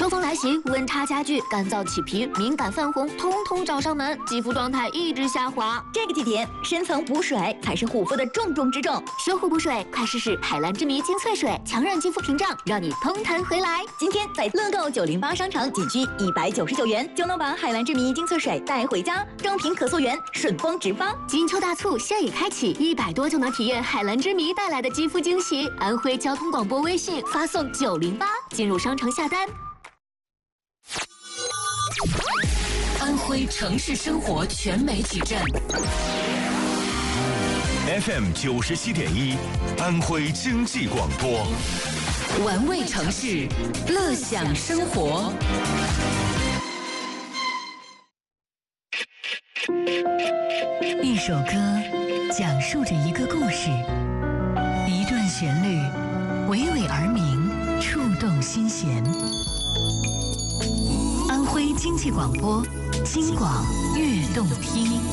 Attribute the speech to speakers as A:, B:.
A: 秋风来袭，温差加剧，干燥起皮、敏感泛红，通通找上门，肌肤状态一直下滑。
B: 这个季节，深层补水才是护肤的重中之重。
A: 修护补水，快试试海蓝之谜精粹水，强韧肌肤屏障，让你通弹回来。
B: 今天在乐购908商城仅需199元，就能把海蓝之谜精粹水带回家，装瓶可溯源，顺丰直发。
A: 金秋大促现已开启，100多就能体验海蓝之谜带来的肌肤惊喜。安徽交通广播微信发送908，进入商城下单。
C: 安徽城市生活全媒体站
D: FM 97.1，安徽经济广播，
C: 玩味城市，乐享生活。
E: 一首歌讲述着一个故事，一段旋律娓娓而鸣，触动心弦。安徽经济广播，京广悦动听。